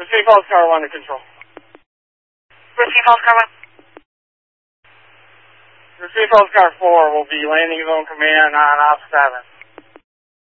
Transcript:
Receive Falls Car 1 to control. Receive Falls Car 1. Receive Falls Car 4 will be landing zone command on Op 7.